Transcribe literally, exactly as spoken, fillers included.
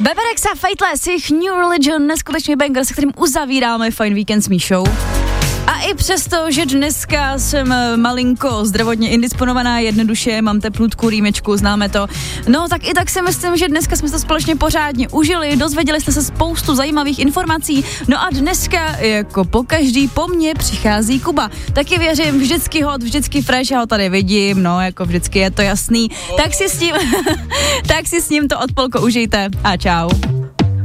Beberex a Fateless, jejich New Religion, neskutečný banger, se kterým uzavíráme Fajn víkend s Míšou. A i přesto, že dneska jsem malinko zdravotně indisponovaná, jednoduše mám teplutku, rýmečku, známe to. No tak i tak si myslím, že dneska jsme se společně pořádně užili, dozvěděli jste se spoustu zajímavých informací. No a dneska, jako pokaždý, po mně přichází Kuba. Taky věřím, vždycky hot, vždycky fresh, já ho tady vidím, no jako vždycky je to jasný. Tak si s tím, tak si s ním to odpolko užijte a čau.